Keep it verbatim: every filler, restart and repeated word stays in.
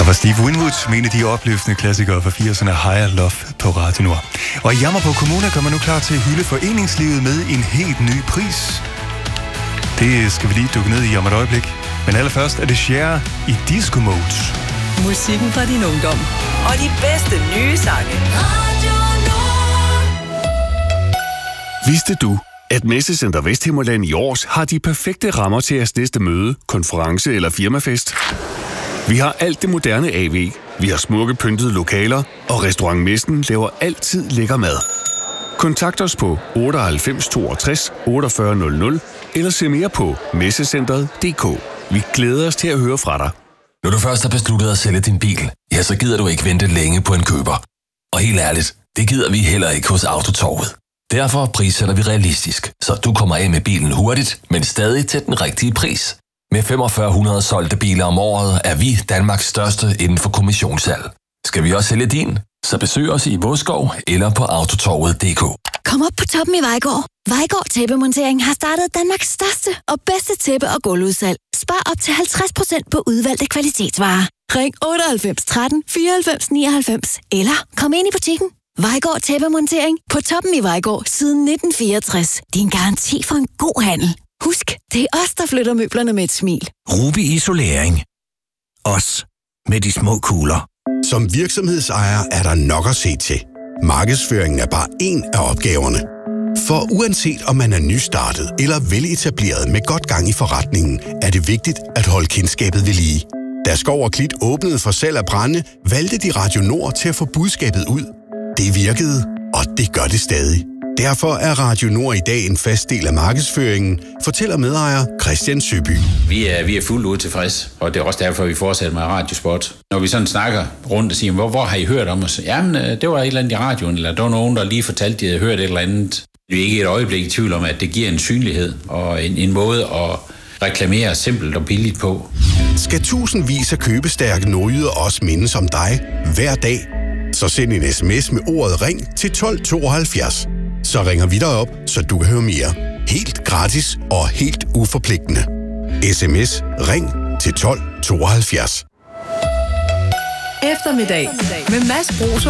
var Steve Winwood med en af de opløftende klassikere fra firserne, Higher Love på Radio Nord. Og i Jammerborg Kommune kommer nu klar til at hylde foreningslivet med en helt ny pris. Det skal vi lige dukke ned i om et øjeblik. Men allerførst er det Cher i Disco Mode. Musikken fra din ungdom. Og de bedste nye sange. Radio Nord. Vidste du, at Messecenter Vesthimmerland i Års har de perfekte rammer til jeres næste møde, konference eller firmafest? Vi har alt det moderne A V, vi har smukke pyntede lokaler, og Restaurant Messen laver altid lækker mad. Kontakt os på otteoghalvfems toogtres otteogfyrre nul nul eller se mere på messecentret punktum d k. Vi glæder os til at høre fra dig. Når du først har besluttet at sælge din bil, ja, så gider du ikke vente længe på en køber. Og helt ærligt, det gider vi heller ikke hos Autotorvet. Derfor prissætter vi realistisk, så du kommer af med bilen hurtigt, men stadig til den rigtige pris. Med fyrre hundrede solgte biler om året er vi Danmarks største inden for kommissionssalg. Skal vi også sælge din? Så besøg os i Vodskov eller på autotorvet punktum d k. Kom op på toppen i Vejgaard. Vejgaard Tæppemontering har startet Danmarks største og bedste tæppe- og gulvudsalg. Spar op til halvtreds procent på udvalgte kvalitetsvarer. Ring otteoghalvfems tretten fireoghalvfems nioghalvfems eller kom ind i butikken. Vejgaard Tæppemontering på toppen i Vejgaard siden nitten fireogtres. Din garanti for en god handel. Husk, det er os, der flytter møblerne med et smil. Ruby Isolering. Os med de små kugler. Som virksomhedsejer er der nok at se til. Markedsføringen er bare en af opgaverne. For uanset om man er nystartet eller veletableret med godt gang i forretningen, er det vigtigt at holde kendskabet ved lige. Da Skov og Klit åbnede for salg af brænde, valgte de Radio Nord til at få budskabet ud. Det virkede, og det gør det stadig. Derfor er Radio Nord i dag en fast del af markedsføringen, fortæller medejer Christian Søby. Vi er, vi er fuldt ud tilfreds, og det er også derfor, vi fortsætter med radiospot. Når vi sådan snakker rundt og siger, hvor, hvor har I hørt om os? Jamen, det var et eller andet i radioen, eller der var nogen, der lige fortalte, at de havde hørt et eller andet. Vi er ikke et øjeblik i tvivl om, at det giver en synlighed og en, en måde at reklamere simpelt og billigt på. Skal tusindvis af købestærke nordjyder også mindes om dig hver dag? Så send en sms med ordet ring til tolv tooghalvfjerds. Så ringer vi dig op, så du kan høre mere. Helt gratis og helt uforpligtende. S M S ring til tolv tooghalvfjerds. Eftermiddag med Mads Brus